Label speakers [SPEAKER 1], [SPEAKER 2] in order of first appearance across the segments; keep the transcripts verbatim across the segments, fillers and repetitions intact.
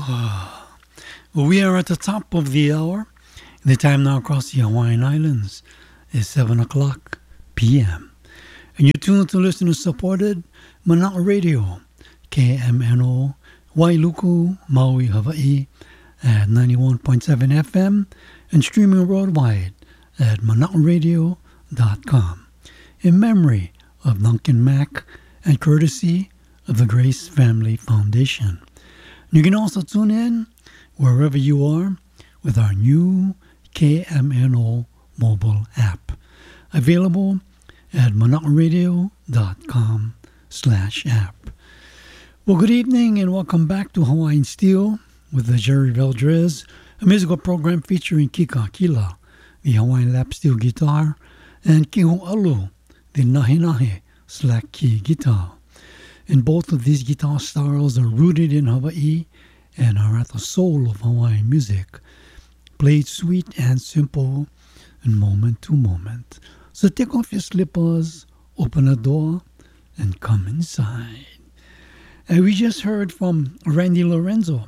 [SPEAKER 1] Well, we are at the top of the hour. The time now across the Hawaiian Islands is seven o'clock p m And you're tuned to listener supported Mana'a Radio, K M N O, Wailuku, Maui, Hawaii, at ninety-one point seven F M and streaming worldwide at mana'o radio dot com. In memory of Duncan Mack and courtesy of the Grace Family Foundation. You can also tune in wherever you are with our new K M N O mobile app, available at mana'o radio dot com slash app. Well, good evening and welcome back to Hawaiian Steel with the Jerry Valdrez, a musical program featuring Kika Kila, the Hawaiian lap steel guitar, and Kiho Alu, the nahe nahe slack key guitar. And both of these guitar styles are rooted in Hawaii and are at the soul of Hawaiian music, played sweet and simple and moment to moment. So take off your slippers, open a door, and come inside. And we just heard from Randy Lorenzo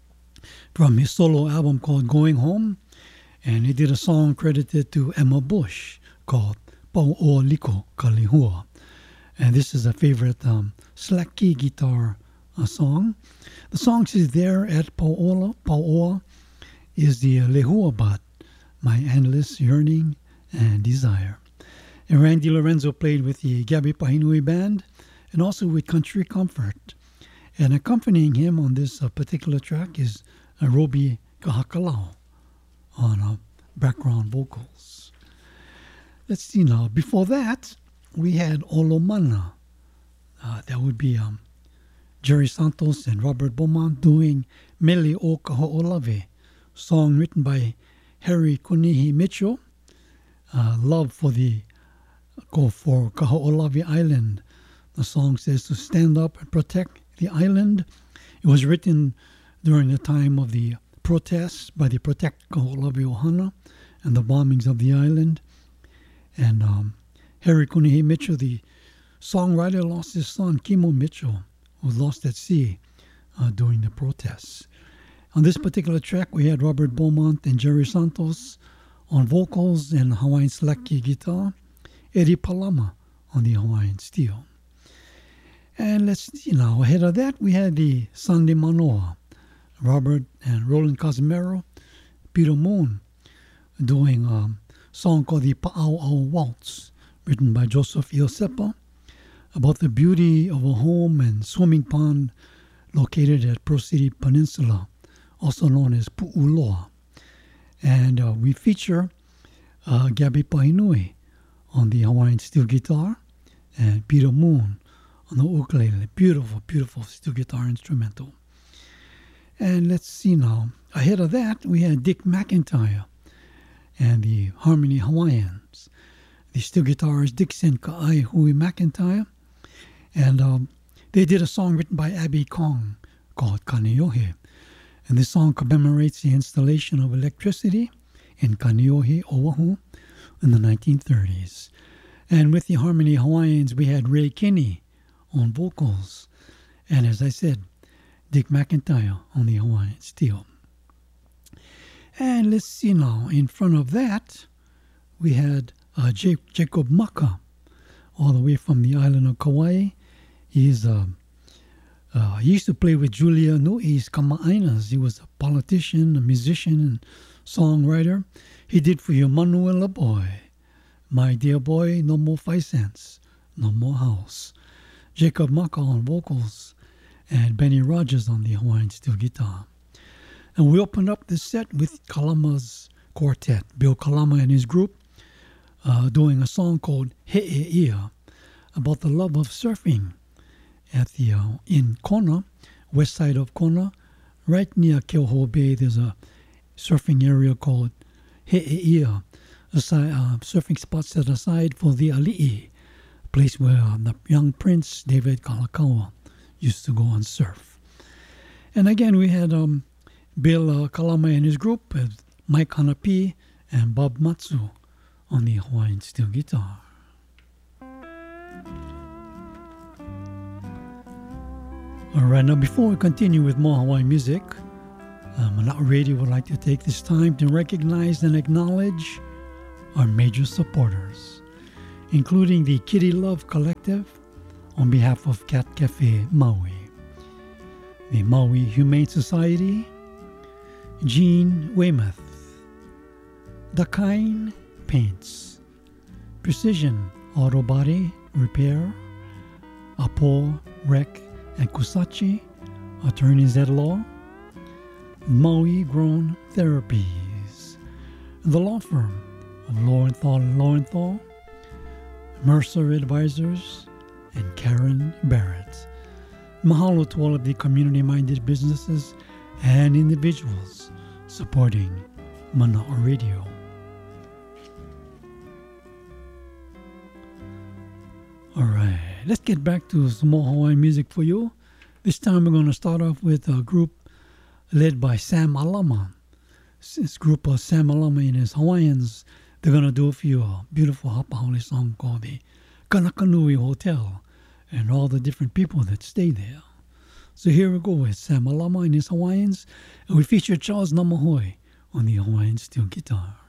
[SPEAKER 1] from his solo album called Going Home, and he did a song credited to Emma Bush called Pau'oa Liko Kalihua. And this is a favorite um, slack key guitar uh, song. The song is there at Pau'ola. Pau'oa is the uh, Lehua Bat, My Endless Yearning and Desire. And Randy Lorenzo played with the Gabi Pahinui Band and also with Country Comfort. And accompanying him on this uh, particular track is uh, Roby Kahakalau on uh, background vocals. Let's see now. Before that, we had Olomana. Uh, that would be um, Jerry Santos and Robert Beaumont doing Mele o Kaho'olawe, song written by Harry Kunihi Mitchell. Uh, love for the go for Kaho'olawe Island. The song says to stand up and protect the island. It was written during the time of the protests by the Protect Kaho'olawe Ohana and the bombings of the island. And um, Harry Kunihi Mitchell, the songwriter, lost his son, Kimo Mitchell, who was lost at sea uh, during the protests. On this particular track, we had Robert Beaumont and Jerry Santos on vocals and Hawaiian slack key guitar, Eddie Palama on the Hawaiian steel. And let's see now, ahead of that, we had the Sunday Manoa, Robert and Roland Casimiro, Peter Moon, doing a song called the Pa'au'au Waltz, written by Joseph Iosepa, about the beauty of a home and swimming pond located at Pearl City Peninsula, also known as Pu'uloa. And uh, we feature uh, Gabi Pahinui on the Hawaiian steel guitar and Peter Moon on the ukulele. Beautiful, beautiful steel guitar instrumental. And let's see now. Ahead of that, we had Dick McIntyre and the Harmony Hawaiians. The steel guitarist Dixon Ka'ai Hui McIntyre. And um, they did a song written by Abby Kong called Kaneohe. And this song commemorates the installation of electricity in Kaneohe, Oahu in the nineteen thirties. And with the Harmony Hawaiians, we had Ray Kinney on vocals. And as I said, Dick McIntyre on the Hawaiian steel. And let's see now, in front of that, we had uh, J- Jacob Maka, all the way from the island of Kauai. He's uh, uh, he used to play with Julia Nui's Kama'ainas. He was a politician, a musician, and songwriter. He did for you Manuela Boy, My Dear Boy, No More Five Cents, No More House. Jacob Maka on vocals, and Benny Rogers on the Hawaiian steel guitar. And we opened up this set with Kalama's quartet, Bill Kalama and his group, uh, doing a song called He'e'ia, about the love of surfing at the uh, in Kona, west side of Kona, right near Keoho Bay. There's a surfing area called He'e'ia, a si- uh, surfing spot set aside for the ali'i, a place where uh, the young prince David Kalakaua used to go and surf. And again, we had um, Bill uh, Kalama and his group, with Mike Hanapi and Bob Matsu on the Hawaiian steel guitar. All right, now before we continue with more Hawaiian music, Uh, Manao Radio would like to take this time to recognize and acknowledge our major supporters, including the Kitty Love Collective on behalf of Cat Cafe Maui, the Maui Humane Society, Jean Weymouth, Dakine Paints, Precision Auto Body Repair, Apo, Rec, and Kusachi, Attorneys at Law, Maui Grown Therapies, the law firm of Lowenthal and Lowenthal, Mercer Advisors, and Karen Barrett. Mahalo to all of the community-minded businesses and individuals supporting Manao Radio. All right, let's get back to some more Hawaiian music for you. This time we're going to start off with a group led by Sam Alama. This group of Sam Alama and his Hawaiians, they're going to do for you a beautiful Hapa'aole song called the Kanakanui Hotel and all the different people that stay there. So here we go with Sam Alama and his Hawaiians, and we feature Charles Namahoe on the Hawaiian steel guitar.